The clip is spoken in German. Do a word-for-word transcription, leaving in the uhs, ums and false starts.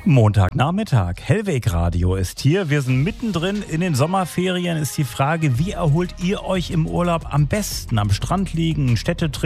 Montagnachmittag, Hellweg Radio ist hier. Wir sind mittendrin in den Sommerferien. Ist die Frage, wie erholt ihr euch im Urlaub am besten? Am Strand liegen, Städtetrip?